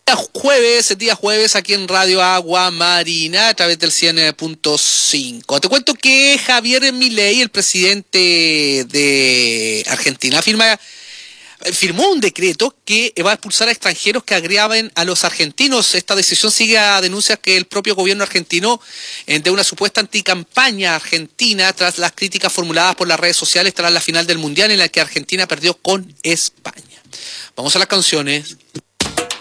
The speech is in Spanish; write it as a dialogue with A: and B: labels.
A: Día jueves, aquí en Radio Agua Marina, a través del 100.5. Te cuento que Javier Milei, el presidente de Argentina, firmó un decreto que va a expulsar a extranjeros que agraven a los argentinos. Esta decisión sigue a denuncias que el propio gobierno argentino de una supuesta anticampaña argentina tras las críticas formuladas por las redes sociales tras la final del Mundial en la que Argentina perdió con España. Vamos a las canciones.